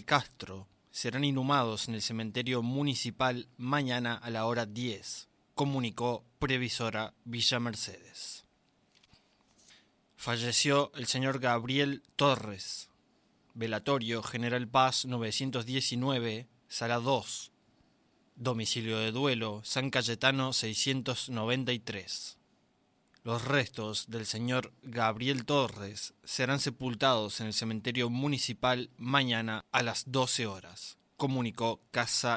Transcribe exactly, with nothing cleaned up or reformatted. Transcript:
Castro serán inhumados en el cementerio municipal mañana a la hora diez, comunicó Previsora Villa Mercedes. Falleció el señor Gabriel Torres. Velatorio General Paz novecientos diecinueve, Sala dos. Domicilio de duelo San Cayetano seiscientos noventa y tres. Los restos del señor Gabriel Torres serán sepultados en el cementerio municipal mañana a las doce horas, comunicó Casa